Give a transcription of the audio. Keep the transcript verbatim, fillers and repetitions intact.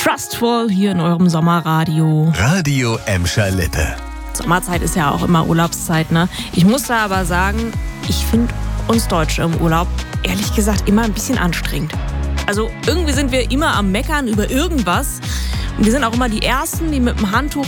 Trustful hier in eurem Sommerradio. Radio Emscher Lippe. Sommerzeit ist ja auch immer Urlaubszeit, ne? Ich muss da aber sagen, ich finde uns Deutsche im Urlaub ehrlich gesagt immer ein bisschen anstrengend. Also irgendwie sind wir immer am Meckern über irgendwas. Und wir sind auch immer die Ersten, die mit dem Handtuch